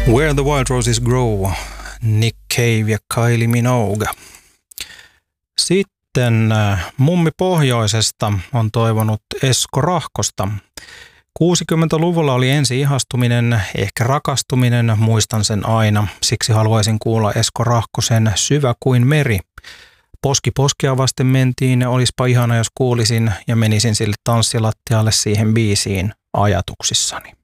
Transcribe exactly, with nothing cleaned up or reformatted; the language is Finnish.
Where the Wild Roses Grow, Nick Cave ja Kylie Minogue. Sitten Mummi Pohjoisesta on toivonut Esko Rahkosta. kuusikymmentäluvulla oli ensi ihastuminen, ehkä rakastuminen, muistan sen aina. Siksi haluaisin kuulla Esko Rahkosen Syvä kuin meri. Poski poskea vasten mentiin, olispa ihana jos kuulisin ja menisin sille tanssilattialle siihen biisiin ajatuksissani.